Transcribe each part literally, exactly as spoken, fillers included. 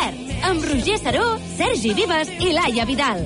Albert, amb Roger Saró, Sergi Vives i Laia Vidal.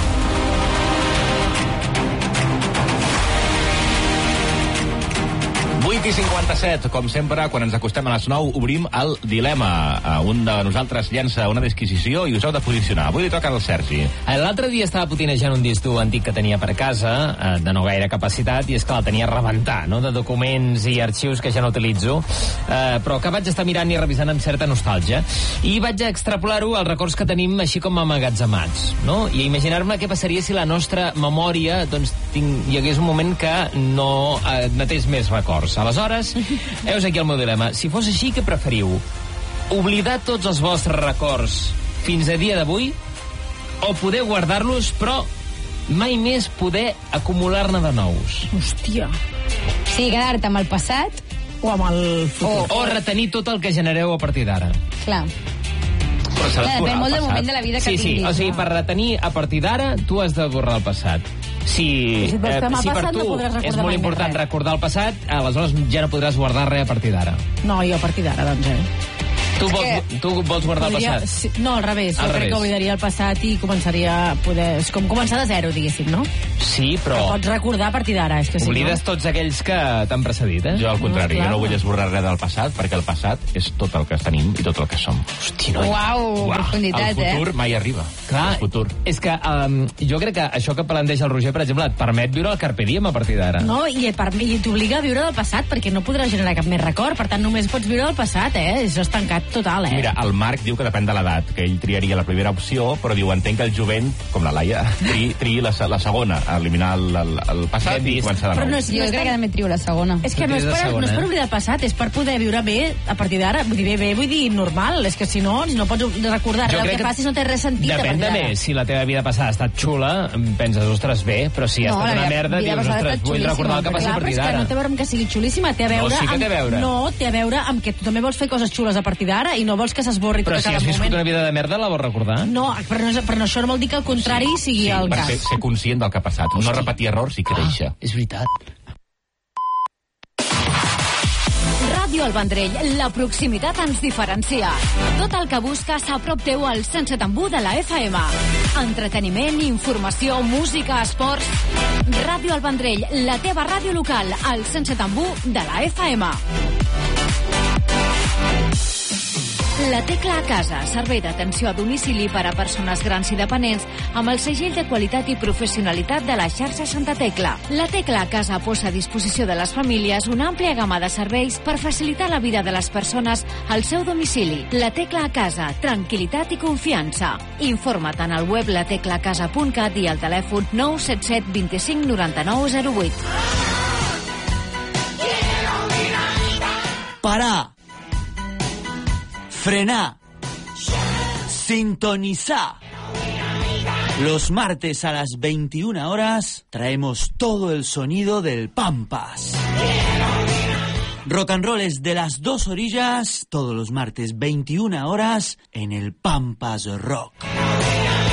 vuit i cinquanta-set, com sempre, quan ens acostem a les nou, obrim el dilema. Un de nosaltres llença una disquisició i us heu de posicionar. Avui li toca al Sergi. L'altre dia estava putinejant un disc dur antic que tenia per casa, de no gaire capacitat, i és que la tenia a rebentar, no?, de documents i arxius que ja no utilitzo, eh, però que vaig estar mirant i revisant amb certa nostàlgia. I vaig extrapolar-ho als records que tenim així com amagatzemats, no? I a imaginar-me què passaria si la nostra memòria, doncs, tinc, hi hagués un moment que no eh, netés més records. Aleshores, heus aquí el meu dilema. Si fos així, què preferiu? Oblidar tots els vostres records fins a dia d'avui o poder guardar-los, però mai més poder acumular-ne de nous? Hòstia. Sí, quedar-te amb el passat o amb el futur. O, o retenir tot el que genereu a partir d'ara. Clar. Però s'ha Clar, d'esborrar depèn molt el del passat. moment de la vida que sí, tinguis. Sí, o sigui, per retenir a partir d'ara, tu has de borrar el passat. Si, si, eh, si per passat, tu no és molt important recordar el passat, aleshores ja no podràs guardar res a partir d'ara. No, jo a partir d'ara, doncs, eh? Tu vols, que... tu vols guardar podria... el passat? Sí, no, al revés. Al jo revés. crec que oblidaria el passat i començaria a poder... És com començar de zero, diguéssim, no? Sí, però... Però pots recordar a partir d'ara, és que si Oblides no... tots aquells que t'han precedit, eh? Jo, al contrari, No, clar. jo no vull esborrar res del passat, perquè el passat és tot el que tenim i tot el que som. Hosti, noi. Uau, Uau, profunditat, el futur eh? mai arriba. Clar, el futur. és que um, jo crec que això que planteja el Roger, per exemple, et permet viure el Carpe Diem a partir d'ara. No, i, per, i t'obliga a viure del passat, perquè no podràs generar cap més record, per tant només pots viure del passat, eh? És estancat total, eh? Mira, el Marc diu que depèn de l'edat, que ell triaria la primera opció, però diu, entenc que el jovent, com la Laia, tri, tri la, la segona, eliminar el, el, el passat i començar de Però nou. no és, Jo no és crec tan- que també trio la segona. És que no és, Tries de per, segona, no és per eh? oblidar el passat, és per poder viure bé a partir d'ara. Vull dir, bé, bé, vull dir normal. És que si no, si no pots recordar Jo res del crec que que passis, no té res sentit a Depèn partir també, d'ara. si la teva vida passada ha estat xula, penses, ostres, bé, però si ha No, estat la una vida- merda, vida dius, passada ha ostres, estat vull recordar el que xulíssima. passi a Clar, partir però és que d'ara. no té a veure amb que sigui xulíssima, té a veure... No, sí que té a amb- veure. No, té a veure amb que tu també vols fer coses xules a partir d'ara i no vols que s'esborri tot Però a si cada has viscut moment. una vida de merda, la vols recordar? No, però, no, és- però no, això no vol dir que el contrari sigui el per cas. ser, ser conscient del que ha passat, no repetir errors i créixer. És veritat. Ràdio El Vendrell, la proximitat ens diferencia. Tot el que busques a prop teu al cent set coma u de la F M. Entreteniment, informació, música, esports... Ràdio El Vendrell, la teva ràdio local, al cent set coma u de la F M. La Tecla a Casa, servei d'atenció a domicili per a persones grans i dependents amb el segell de qualitat i professionalitat de la xarxa Santa Tecla. La Tecla a Casa posa a disposició de les famílies una àmplia gamma de serveis per facilitar la vida de les persones al seu domicili. La Tecla a Casa, tranquil·litat i confiança. Informa't en el web la tecla casa punt cat i al telèfon nou set set dos cinc nou nou zero vuit. Parar. Frenar. Sintonizar. Los martes a las veintiuna horas traemos todo el sonido del Pampas. Rock and roll es de las dos orillas, todos los martes veintiuna horas en el Pampas Rock.